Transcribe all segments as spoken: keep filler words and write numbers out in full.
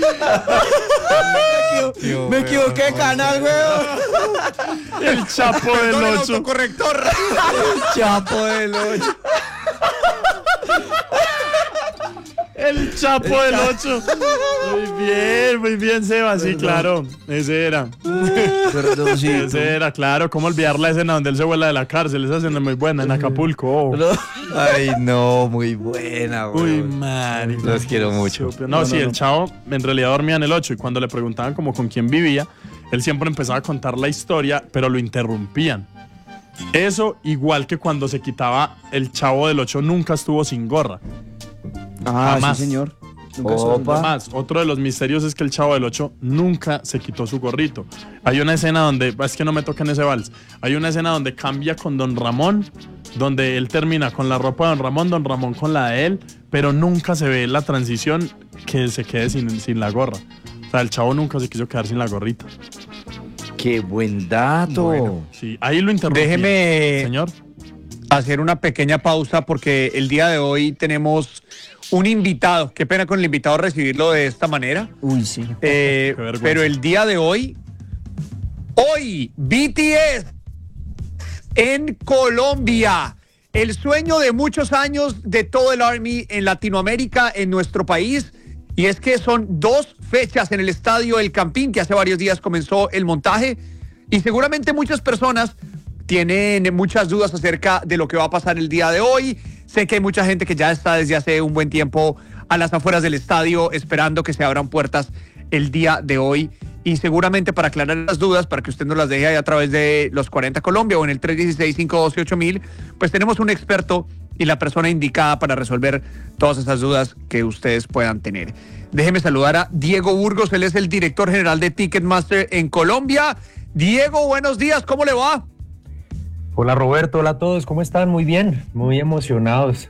Tío, me equivoqué de canal, weón. El Chapo del ocho. Corrector. El Chapo del ocho. El Chapo el del ocho. Muy bien, muy bien, Seba. Sí, claro. Ese era. Perdóncito. Ese era, claro. ¿Cómo olvidar la escena donde él se vuela de la cárcel? Esa escena es muy buena, en Acapulco. Oh. Ay, no, muy buena, güey. Uy, man. Los quiero mucho. No, no, sí, no, el Chavo en realidad dormía en el ocho y cuando le preguntaban como con quién vivía, él siempre empezaba a contar la historia, pero lo interrumpían. Eso igual que cuando se quitaba el Chavo del ocho nunca estuvo sin gorra. Ah, jamás. Sí, señor. Nunca Opa. Más. Otro de los misterios es que el Chavo del ocho nunca se quitó su gorrito. Hay una escena donde, es que no me toquen ese vals, hay una escena donde cambia con Don Ramón, donde él termina con la ropa de Don Ramón, Don Ramón con la de él, pero nunca se ve la transición que se quede sin, sin la gorra. O sea, el Chavo nunca se quiso quedar sin la gorrita. ¡Qué buen dato! Bueno, sí, ahí lo interrumpí. Déjeme, señor, hacer una pequeña pausa porque el día de hoy tenemos un invitado. Qué pena con el invitado recibirlo de esta manera. Uy, sí. Eh, pero el día de hoy, hoy, B T S en Colombia. El sueño de muchos años de todo el Army en Latinoamérica, en nuestro país. Y es que son dos fechas en el Estadio El Campín, que hace varios días comenzó el montaje. Y seguramente muchas personas tienen muchas dudas acerca de lo que va a pasar el día de hoy. Sé que hay mucha gente que ya está desde hace un buen tiempo a las afueras del estadio esperando que se abran puertas el día de hoy. Y seguramente para aclarar las dudas, para que usted nos las deje ahí a través de los cuarenta Colombia o en el tres uno seis, cinco uno dos, ocho mil, pues tenemos un experto y la persona indicada para resolver todas esas dudas que ustedes puedan tener. Déjeme saludar a Diego Burgos, él es el director general de Ticketmaster en Colombia. Diego, buenos días, ¿cómo le va? Hola Roberto, hola a todos, ¿cómo están? Muy bien, muy emocionados.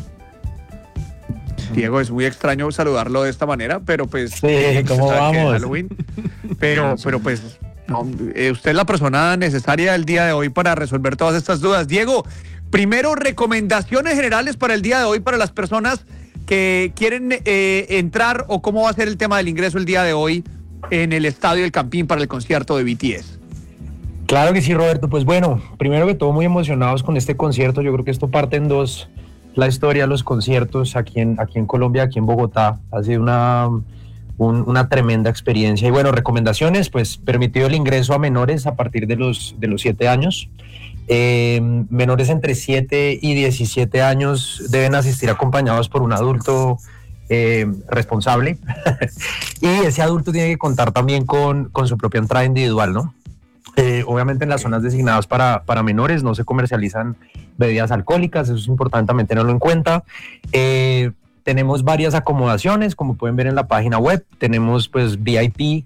Diego, es muy extraño saludarlo de esta manera, pero pues... Sí, ¿cómo vamos? Halloween, pero, pero pues, no, eh, usted es la persona necesaria el día de hoy para resolver todas estas dudas. Diego, primero, recomendaciones generales para el día de hoy para las personas que quieren eh, entrar o cómo va a ser el tema del ingreso el día de hoy en el Estadio El Campín para el concierto de B T S. Claro que sí, Roberto. Pues bueno, primero que todo muy emocionados con este concierto. Yo creo que esto parte en dos, la historia de los conciertos aquí en, aquí en Colombia, aquí en Bogotá. Ha sido una, un, una tremenda experiencia. Y bueno, recomendaciones, pues permitido el ingreso a menores a partir de los, de los siete años. Eh, menores entre siete y diecisiete años deben asistir acompañados por un adulto eh, responsable. Y ese adulto tiene que contar también con, con su propia entrada individual, ¿no? Eh, obviamente en las zonas designadas para, para menores no se comercializan bebidas alcohólicas, eso es importante también tenerlo en cuenta. Eh, tenemos varias acomodaciones, como pueden ver en la página web. Tenemos pues V I P,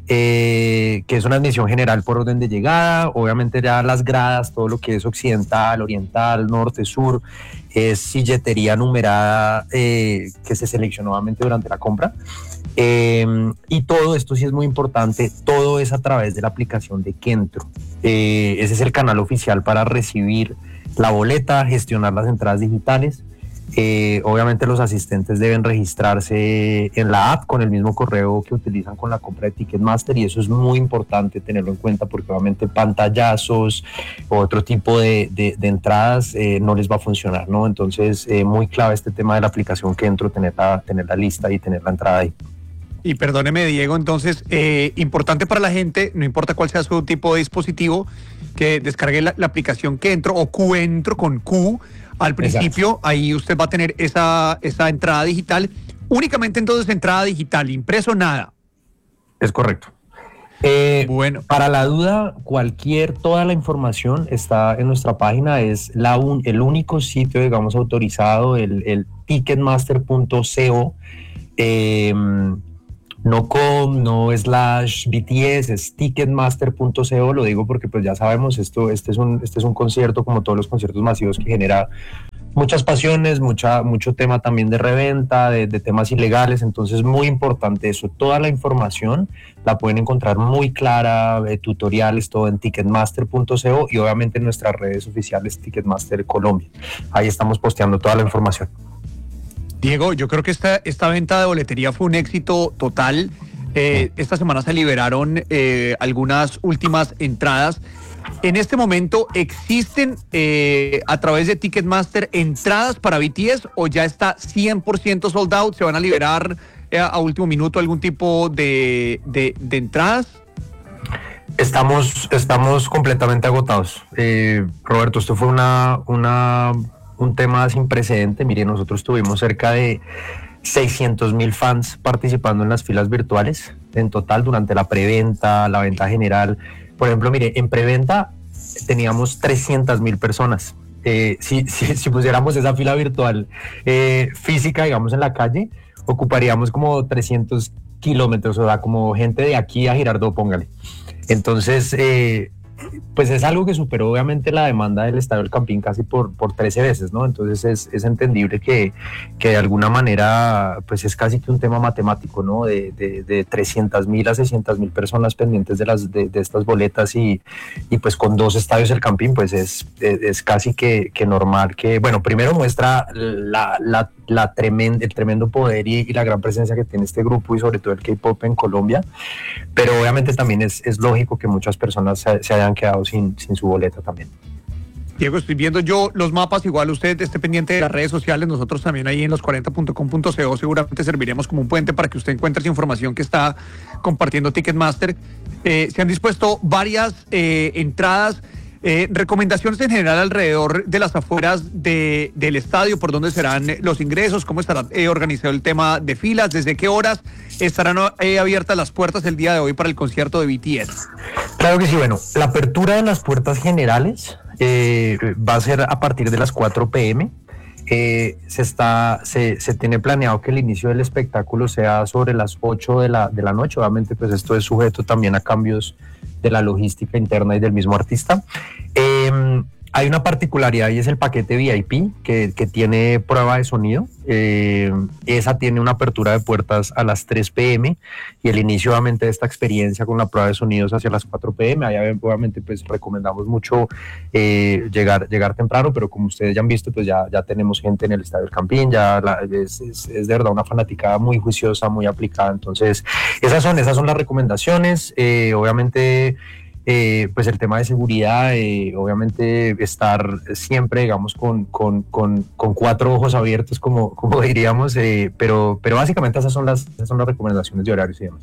eh, que es una admisión general por orden de llegada. Obviamente ya las gradas, todo lo que es occidental, oriental, norte, sur, es silletería numerada eh, que se seleccionó obviamente durante la compra. Eh, y todo esto sí es muy importante, todo es a través de la aplicación de Kentro. Eh, ese es el canal oficial para recibir la boleta, gestionar las entradas digitales. Eh, obviamente los asistentes deben registrarse en la app con el mismo correo que utilizan con la compra de Ticketmaster, y eso es muy importante tenerlo en cuenta porque obviamente pantallazos o otro tipo de, de, de entradas eh, no les va a funcionar, ¿no? Entonces eh, muy clave este tema de la aplicación Kentro, tener la, tener la lista y tener la entrada ahí. Y perdóneme, Diego, entonces, eh, importante para la gente, no importa cuál sea su tipo de dispositivo, que descargue la, la aplicación Kentro o Qentro con Q al principio. Exacto. Ahí usted va a tener esa, esa entrada digital. Únicamente entonces entrada digital, impreso nada. Es correcto. Eh, bueno. Para la duda, cualquier, toda la información está en nuestra página, es la un, el único sitio, digamos, autorizado, el, el ticketmaster punto co. Eh, no com, no slash B T S, es ticketmaster punto co. Lo digo porque pues ya sabemos, esto, este, es un, este es un concierto como todos los conciertos masivos que genera muchas pasiones, mucha, mucho tema también de reventa, de, de temas ilegales. Entonces muy importante eso, toda la información la pueden encontrar muy clara, eh, tutoriales, todo en ticketmaster punto co y obviamente en nuestras redes oficiales Ticketmaster Colombia. Ahí estamos posteando toda la información. Diego, yo creo que esta, esta venta de boletería fue un éxito total. Eh, esta semana se liberaron eh, algunas últimas entradas. En este momento, ¿existen eh, a través de Ticketmaster entradas para B T S o ya está cien por ciento sold out? ¿Se van a liberar eh, a último minuto algún tipo de, de, de entradas? Estamos, estamos completamente agotados. Eh, Roberto, esto fue una, una, un tema sin precedente. Mire, nosotros tuvimos cerca de seiscientos mil fans participando en las filas virtuales en total durante la preventa, la venta general. Por ejemplo, mire, en preventa teníamos trescientas mil personas. Eh, si, si, si pusiéramos esa fila virtual eh, física, digamos, en la calle, ocuparíamos como trescientos kilómetros, o sea, como gente de aquí a Girardot, póngale. Entonces, eh, pues es algo que superó obviamente la demanda del Estadio del Campín casi por, por trece veces, ¿no? Entonces es, es entendible que, que de alguna manera pues es casi que un tema matemático, ¿no? De, de, de trescientas mil a seiscientas mil personas pendientes de, las, de, de estas boletas y, y pues con dos estadios del Campín pues es, es, es casi que, que normal que, bueno, primero muestra la, la, la tremenda, el tremendo poder y, y la gran presencia que tiene este grupo y sobre todo el K-pop en Colombia, pero obviamente también es, es lógico que muchas personas se, se hayan quedado sin, sin su boleta también. Diego, estoy viendo yo los mapas, igual usted esté pendiente de las redes sociales, nosotros también ahí en los cuarenta punto com punto co seguramente serviremos como un puente para que usted encuentre esa información que está compartiendo Ticketmaster. Eh, se han dispuesto varias eh, entradas, eh, recomendaciones en general alrededor de las afueras de, del estadio, por dónde serán los ingresos, cómo estará eh, organizado el tema de filas, desde qué horas estarán eh, abiertas las puertas el día de hoy para el concierto de B T S. Claro que sí, bueno, la apertura de las puertas generales eh, va a ser a partir de las cuatro pe eme. Eh, se, está, se, se tiene planeado que el inicio del espectáculo sea sobre las ocho de la, de la noche. Obviamente, pues esto es sujeto también a cambios de la logística interna y del mismo artista. Eh, hay una particularidad y es el paquete V I P que, que tiene prueba de sonido. Eh, esa tiene una apertura de puertas a las tres pe eme y el inicio obviamente de esta experiencia con la prueba de sonidos hacia las cuatro pe eme. Ahí obviamente pues recomendamos mucho eh, llegar, llegar temprano, pero como ustedes ya han visto pues ya, ya tenemos gente en el Estadio del Campín, ya la, es, es, es de verdad una fanaticada muy juiciosa, muy aplicada. Entonces esas son, esas son las recomendaciones. Eh, obviamente Eh, pues el tema de seguridad, eh, obviamente estar siempre, digamos, con, con, con, con cuatro ojos abiertos, como, como diríamos, eh, pero, pero básicamente esas son, las, esas son las recomendaciones de horarios y demás.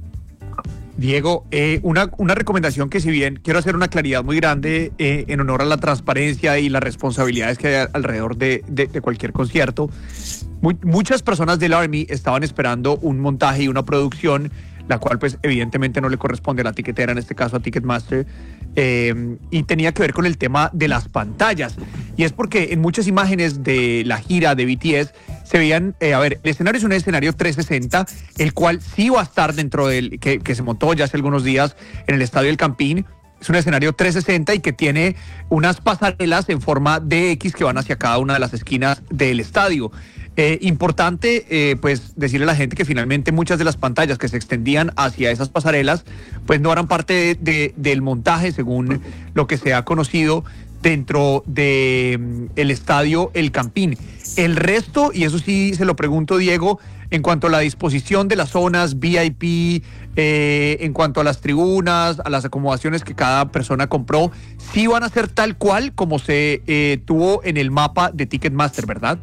Diego, eh, una, una recomendación que si bien quiero hacer una claridad muy grande eh, en honor a la transparencia y las responsabilidades que hay alrededor de, de, de cualquier concierto, muy, muchas personas del Army estaban esperando un montaje y una producción la cual pues evidentemente no le corresponde a la tiquetera, en este caso a Ticketmaster, eh, y tenía que ver con el tema de las pantallas. Y es porque en muchas imágenes de la gira de B T S se veían, eh, a ver, el escenario es un escenario trescientos sesenta, el cual sí va a estar dentro del, que, que se montó ya hace algunos días en el Estadio del Campín. Es un escenario trescientos sesenta y que tiene unas pasarelas en forma de X que van hacia cada una de las esquinas del estadio. Eh, importante, eh, pues, decirle a la gente que finalmente muchas de las pantallas que se extendían hacia esas pasarelas, pues no eran parte de, de, del montaje, según lo que se ha conocido dentro de um, el estadio El Campín. El resto, y eso sí se lo pregunto, Diego, en cuanto a la disposición de las zonas V I P, eh, en cuanto a las tribunas, a las acomodaciones que cada persona compró, sí van a ser tal cual como se eh, tuvo en el mapa de Ticketmaster, ¿verdad?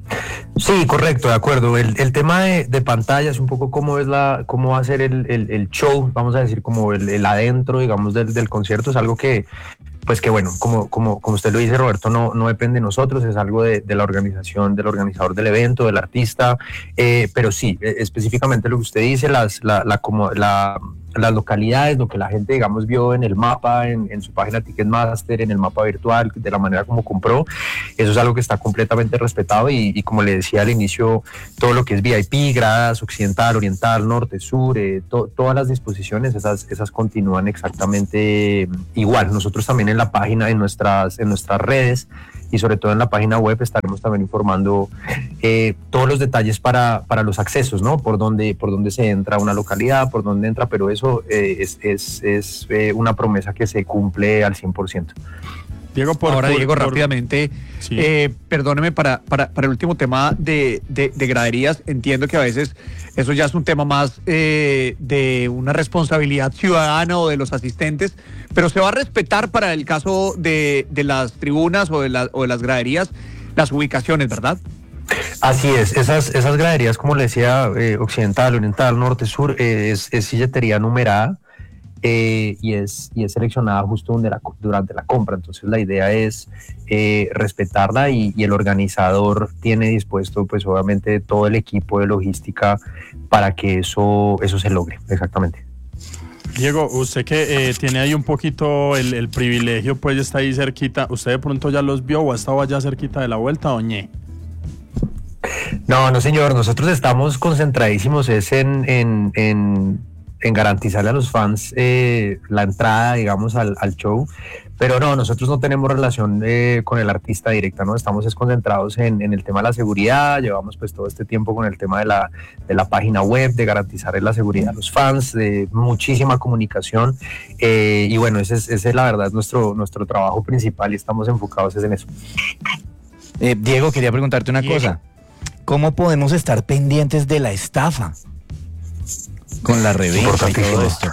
Sí, correcto, de acuerdo. El, el tema de, de pantallas, un poco cómo es la, cómo va a ser el, el, el show, vamos a decir, como el, el adentro, digamos, del, del concierto, es algo que, pues que bueno, como, como, como usted lo dice, Roberto, no, no depende de nosotros, es algo de, de la organización, del organizador del evento, del artista, eh, pero sí, específicamente lo que usted dice, las, la, la, como, la, las localidades, lo que la gente, digamos, vio en el mapa, en, en su página Ticketmaster, en el mapa virtual, de la manera como compró, eso es algo que está completamente respetado y, y como le decía al inicio, todo lo que es V I P, gradas, occidental, oriental, norte, sur, eh, to, todas las disposiciones, esas, esas continúan exactamente igual. Nosotros también en la página, en nuestras, en nuestras redes y sobre todo en la página web estaremos también informando eh, todos los detalles para, para los accesos, ¿no? Por dónde, por dónde se entra a una localidad, por dónde entra, pero eso eh, es, es, es eh, una promesa que se cumple al cien por ciento. Diego, por, Ahora, por, Diego, por, rápidamente, sí. eh, perdóneme, para, para, para el último tema de, de, de graderías, entiendo que a veces eso ya es un tema más eh, de una responsabilidad ciudadana o de los asistentes, pero se va a respetar para el caso de, de las tribunas o de, la, o de las graderías las ubicaciones, ¿verdad? Así es, esas, esas graderías, como le decía, eh, occidental, oriental, norte, sur, eh, es, es silletería numerada. Eh, y, es, y es seleccionada justo donde la, durante la compra. Entonces la idea es eh, respetarla y, y el organizador tiene dispuesto pues obviamente todo el equipo de logística para que eso, eso se logre, exactamente. Diego, usted que eh, tiene ahí un poquito el, el privilegio, pues ya está ahí cerquita, ¿usted de pronto ya los vio o ha estado allá cerquita de la vuelta, oñé? No, no señor, nosotros estamos concentradísimos es en... en, en en garantizarle a los fans eh, la entrada, digamos, al, al show, pero no, nosotros no tenemos relación eh, con el artista directa, ¿no? Estamos concentrados en, en el tema de la seguridad, llevamos pues todo este tiempo con el tema de la, de la página web, de garantizar la seguridad a los fans, de muchísima comunicación, eh, y bueno, ese es, ese es la verdad nuestro, nuestro trabajo principal y estamos enfocados en eso. Eh, Diego, quería preguntarte una Diego. cosa. ¿Cómo podemos estar pendientes de la estafa? Con la reventa y todo esto.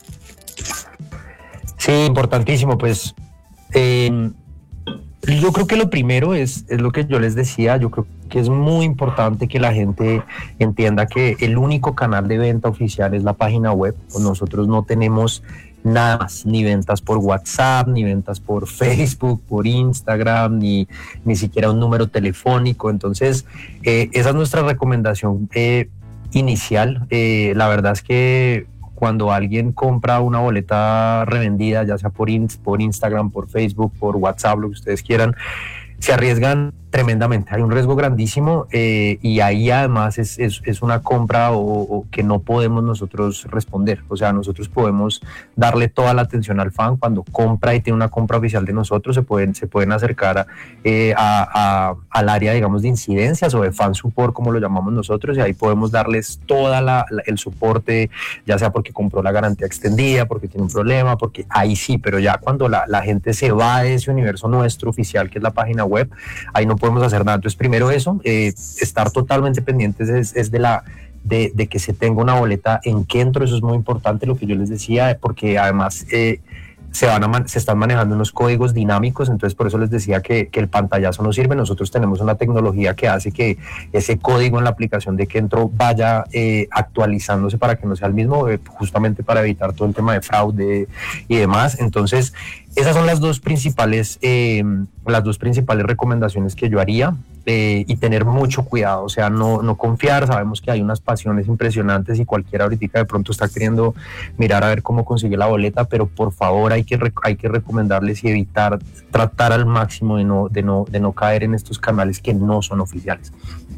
Sí, importantísimo, pues eh, yo creo que lo primero es, es lo que yo les decía, yo creo que es muy importante que la gente entienda que el único canal de venta oficial es la página web. Pues nosotros no tenemos nada más, ni ventas por WhatsApp, ni ventas por Facebook, por Instagram, ni, ni siquiera un número telefónico. Entonces, eh, esa es nuestra recomendación eh, inicial. Eh, la verdad es que cuando alguien compra una boleta revendida, ya sea por, in, por Instagram, por Facebook, por WhatsApp, lo que ustedes quieran, se arriesgan tremendamente, hay un riesgo grandísimo eh, y ahí además es, es, es una compra o, o que no podemos nosotros responder. O sea, nosotros podemos darle toda la atención al fan cuando compra y tiene una compra oficial de nosotros, se pueden, se pueden acercar eh, a, a, al área, digamos, de incidencias o de fan support, como lo llamamos nosotros, y ahí podemos darles toda la, la, el soporte, ya sea porque compró la garantía extendida, porque tiene un problema, porque ahí sí, pero ya cuando la, la gente se va de ese universo nuestro oficial, que es la página web, ahí no podemos hacer nada. Entonces, primero eso, eh, estar totalmente pendientes es, es de la de, de que se tenga una boleta en Kentro. Eso es muy importante, lo que yo les decía, porque además eh, se van a man, se están manejando unos códigos dinámicos, entonces por eso les decía que, que el pantallazo no sirve. Nosotros tenemos una tecnología que hace que ese código en la aplicación de Kentro vaya eh, actualizándose para que no sea el mismo, eh, justamente para evitar todo el tema de fraude y demás. Entonces, esas son las dos principales, eh, las dos principales recomendaciones que yo haría. Eh, y tener mucho cuidado, o sea, no, no confiar. Sabemos que hay unas pasiones impresionantes y cualquiera ahorita de pronto está queriendo mirar a ver cómo consigue la boleta, pero por favor hay que, hay que recomendarles y evitar, tratar al máximo de no, de no, de no caer en estos canales que no son oficiales.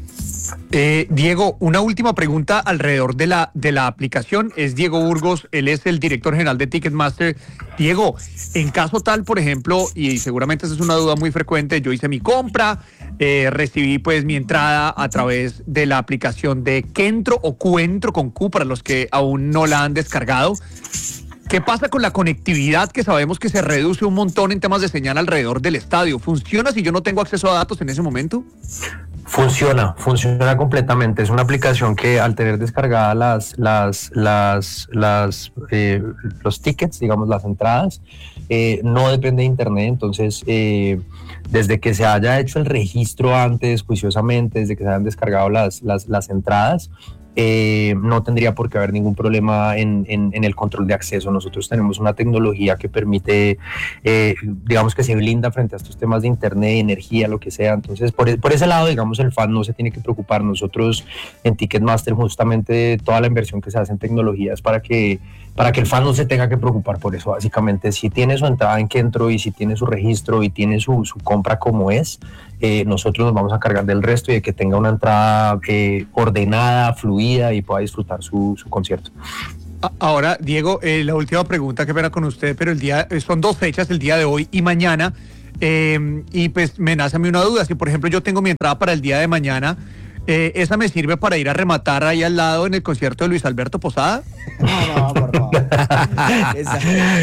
Eh, Diego, una última pregunta alrededor de la, de la aplicación. Es Diego Burgos, él es el director general de Ticketmaster. Diego, en caso tal, por ejemplo, y seguramente esa es una duda muy frecuente, yo hice mi compra, eh, recibí pues mi entrada a través de la aplicación de Kentro o Cuentro con Q para los que aún no la han descargado. ¿Qué pasa con la conectividad, que sabemos que se reduce un montón en temas de señal alrededor del estadio? ¿Funciona si yo no tengo acceso a datos en ese momento? Funciona, funciona completamente. Es una aplicación que al tener descargadas las, las, las, las, eh, los tickets, digamos las entradas, eh, no depende de internet. Entonces, eh, desde que se haya hecho el registro antes, juiciosamente, desde que se hayan descargado las, las, las entradas, Eh, no tendría por qué haber ningún problema en, en, en el control de acceso. Nosotros tenemos una tecnología que permite, eh, digamos que se blinda frente a estos temas de internet, energía, lo que sea. Entonces, por, por ese lado, digamos, el fan no se tiene que preocupar. Nosotros en Ticketmaster, justamente toda la inversión que se hace en tecnología es para que, para que el fan no se tenga que preocupar por eso. Básicamente, si tiene su entrada en Kentro y si tiene su registro y tiene su, su compra como es, eh, nosotros nos vamos a cargar del resto y de que tenga una entrada eh, ordenada, fluida y pueda disfrutar su, su concierto. Ahora, Diego, eh, la última pregunta, que verá con usted, pero el día, son dos fechas, el día de hoy y mañana, eh, y pues me nace a mí una duda. Si por ejemplo yo tengo mi entrada para el día de mañana, eh, ¿esa me sirve para ir a rematar ahí al lado en el concierto de Luis Alberto Posada? No, no, por favor. Esa-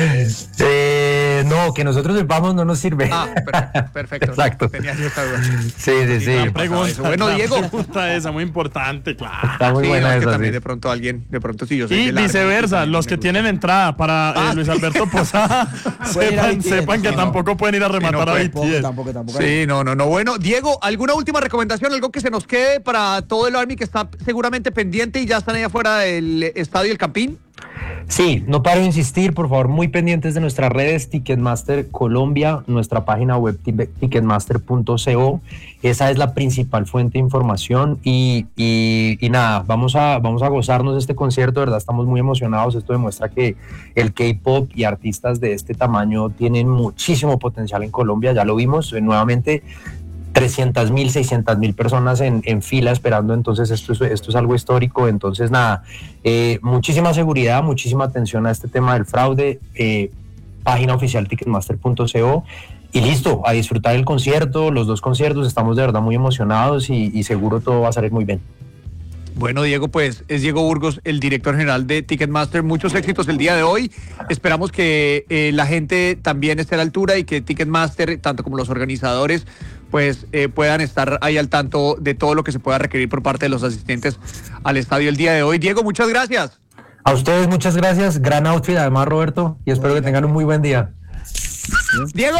Eh, no, que nosotros sepamos no nos sirve. Ah, perfecto. perfecto. Exacto. Tenía yo esta duda. Sí, sí, sí. La pregunta, eso. Bueno, la Diego. pregunta esa, muy importante, claro. Está muy Sí, buena no, es que esa, también sí. de pronto alguien, de pronto sí, yo soy Y del Army, viceversa, también los me que gusta. tienen entrada para eh, Ah. Luis Alberto Posada, Pueden ir a sepan, B T S, sepan que no, tampoco pueden ir a rematar no a pueden, Tampoco, B T S. tampoco, tampoco. Sí, no, no, no. Bueno, Diego, ¿alguna última recomendación? Algo que se nos quede para todo el Army que está seguramente pendiente y ya están ahí afuera del estadio El Campín. Sí, no paro de insistir, por favor, muy pendientes de nuestras redes, Ticketmaster Colombia, nuestra página web ticketmaster punto co. Esa es la principal fuente de información y, y, y nada, vamos a, vamos a gozarnos de este concierto, de verdad estamos muy emocionados. Esto demuestra que el K-pop y artistas de este tamaño tienen muchísimo potencial en Colombia, ya lo vimos eh, nuevamente. trescientas mil, seiscientas mil personas en, en fila esperando, entonces esto es, esto es algo histórico, entonces nada, eh, muchísima seguridad, muchísima atención a este tema del fraude, eh, página oficial ticketmaster punto co y listo, a disfrutar el concierto, los dos conciertos, estamos de verdad muy emocionados y, y seguro todo va a salir muy bien. Bueno, Diego, pues es Diego Burgos, el director general de Ticketmaster. Muchos éxitos el día de hoy. Esperamos que eh, la gente también esté a la altura y que Ticketmaster, tanto como los organizadores, pues eh, puedan estar ahí al tanto de todo lo que se pueda requerir por parte de los asistentes al estadio el día de hoy. Diego, muchas gracias. A ustedes muchas gracias, gran outfit además Roberto, y espero que tengan un muy buen día. Diego.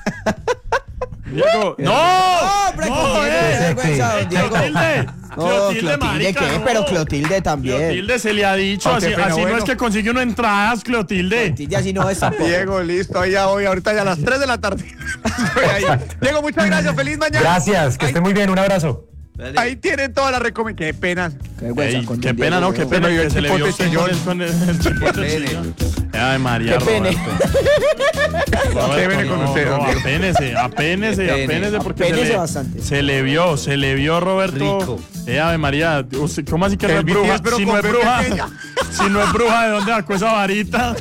Diego, no, No, hombre, no, Clotilde, eh, qué vergüenza, don Diego. Clotilde, No, Clotilde, Clotilde, marica, ¿qué? no. Pero Clotilde también. Clotilde se le ha dicho, Ah, así, qué pena, así no bueno. es que consigue uno entradas, Clotilde. Clotilde así no es tampoco. Diego, listo, ahí ya voy, ahorita ya a las tres de la tarde. Estoy ahí. Diego, muchas gracias, feliz mañana. Gracias, que Ahí- estén muy bien, un abrazo. Ahí tienen todas las recomendaciones. Qué pena. Qué vergüenza Ey, con qué don pena, Diego, ¿no? Qué weón. pena Pero que el se le vio chipote chillón. con el, con el, el chipote pene. chillón. Ay, María, Qué pene. Roberto, Qué pene con no, usted, no, don Diego. apénese, apénese, Qué pene. apénese, porque Apénese se le, bastante. se le vio, se le vio, Roberto. Rico. Eh, Ave María, usted- ¿cómo así que no El es B T S, bruja? pero Si no con es B bruja, pequeña. si no es bruja, ¿de dónde sacó esa varita?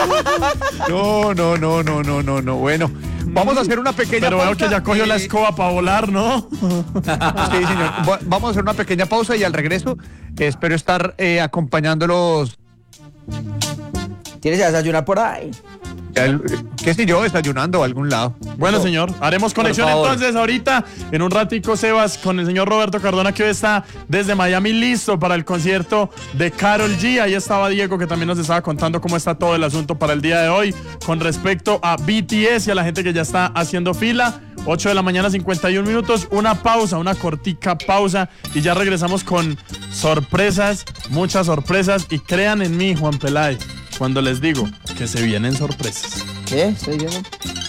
No, no, no, no, no, no, no. Bueno, vamos a hacer una pequeña Pero veo pausa. que ya cogió la Eh, escoba para volar, ¿no? Sí, señor. Va- Vamos a hacer una pequeña pausa y al regreso eh, espero estar eh, acompañándolos. ¿Tienes que desayunar por ahí? el- ¿Qué sé yo? Desayunando a algún lado. Bueno, Eso. señor, haremos conexión favor. entonces ahorita, en un ratico, Sebas, con el señor Roberto Cardona, que hoy está desde Miami listo para el concierto de Karol G. Ahí estaba Diego, que también nos estaba contando cómo está todo el asunto para el día de hoy con respecto a B T S y a la gente que ya está haciendo fila. ocho de la mañana, cincuenta y un minutos, una pausa, una cortica pausa y ya regresamos con sorpresas, muchas sorpresas, y crean en mí, Juan Peláez, cuando les digo que se vienen sorpresas. ¿Qué? ¿Estoy viendo?